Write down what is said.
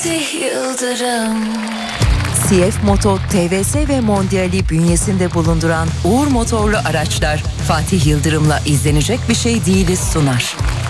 Fatih Yıldırım. CF Moto, TVS ve Mondial'i bünyesinde bulunduran Uğur motorlu araçlar Fatih Yıldırım'la izlenecek bir şey değiliz sunar.